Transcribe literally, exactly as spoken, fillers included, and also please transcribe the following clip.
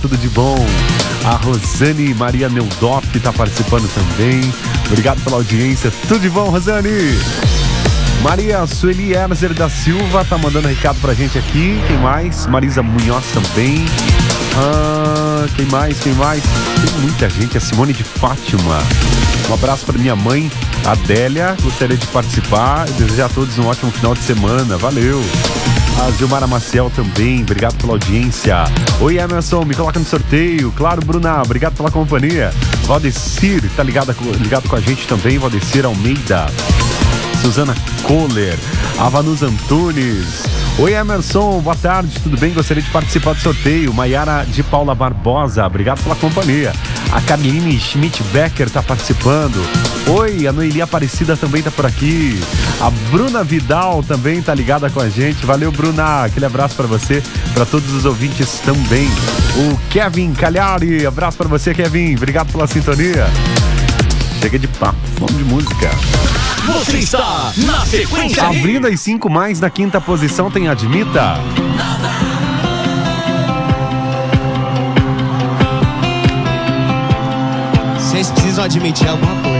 tudo de bom. A Rosane Maria Neudoff tá participando também. Obrigado pela audiência, tudo de bom, Rosane. Maria Sueli Erzer da Silva tá mandando recado pra gente aqui. Quem mais? Marisa Munhoz também. Ah, quem mais? Quem mais? Tem muita gente. A Simone de Fátima. Um abraço pra minha mãe, Adélia. Gostaria de participar e desejar a todos um ótimo final de semana. Valeu. A Gilmara Maciel também. Obrigado pela audiência. Oi, Emerson. Me coloca no sorteio. Claro, Bruna. Obrigado pela companhia. Valdecir tá ligado, ligado com a gente também. Valdecir Almeida. Suzana Kohler, Avanus Antunes. Oi, Emerson, boa tarde, tudo bem? Gostaria de participar do sorteio. Maiara de Paula Barbosa, obrigado pela companhia. A Carline Schmidt-Becker tá participando. Oi, a Noeli Aparecida também tá por aqui. A Bruna Vidal também tá ligada com a gente. Valeu, Bruna, aquele abraço pra você, pra todos os ouvintes também. O Kevin Cagliari, abraço pra você, Kevin, obrigado pela sintonia. Chega de papo, vamos de música. Você está na sequência. Abrindo as cinco mais, na quinta posição tem Admita. Vocês precisam admitir alguma coisa.